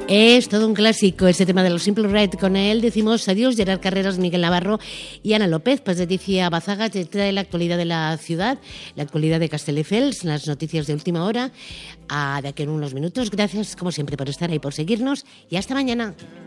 Es todo un clásico este tema de los Simple Red. Con él decimos adiós. Gerard Carreras, Miguel Navarro y Ana López. Patricia Bazaga te trae la actualidad de la ciudad, la actualidad de Castelldefels, las noticias de última hora, de aquí en unos minutos. Gracias, como siempre, por estar ahí, por seguirnos y hasta mañana.